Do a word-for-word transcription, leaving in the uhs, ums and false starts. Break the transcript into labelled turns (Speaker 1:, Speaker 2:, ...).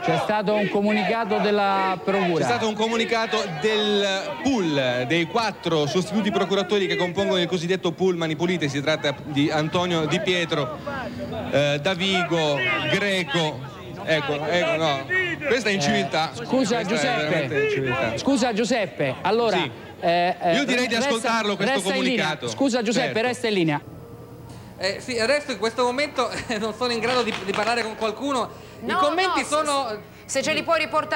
Speaker 1: C'è stato un comunicato della procura.
Speaker 2: C'è stato un comunicato del pool dei quattro sostituti procuratori che compongono il cosiddetto pool Mani Pulite. Si tratta di Antonio Di Pietro, eh, Davigo, Greco. Ecco, ecco, no. Questa è inciviltà.
Speaker 1: Scusa
Speaker 2: Questa
Speaker 1: Giuseppe.
Speaker 2: inciviltà.
Speaker 1: Scusa Giuseppe. Allora,
Speaker 2: Sì.
Speaker 1: eh, eh,
Speaker 2: Io direi di
Speaker 1: resta-
Speaker 2: ascoltarlo questo
Speaker 1: resta in linea.
Speaker 2: comunicato.
Speaker 1: Scusa Giuseppe,
Speaker 2: Certo.
Speaker 1: resta in linea.
Speaker 3: Eh, sì, adesso in questo momento non sono in grado di, di parlare con qualcuno. I
Speaker 4: No,
Speaker 3: commenti
Speaker 4: no,
Speaker 3: sono...
Speaker 4: se ce li puoi riportare